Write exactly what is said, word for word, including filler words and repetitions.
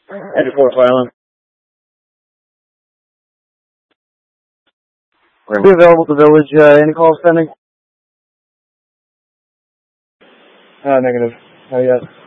Entry four, fire alarm. We're going to be available at the village. Uh, any calls pending? Uh, negative. Not yet.